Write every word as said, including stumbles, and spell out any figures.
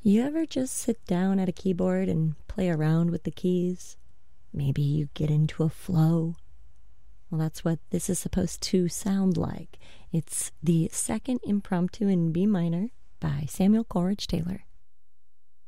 You ever just sit down at a keyboard and play around with the keys? Maybe you get into a flow. Well, that's what this is supposed to sound like. It's the second impromptu in B minor by Samuel Coleridge Taylor.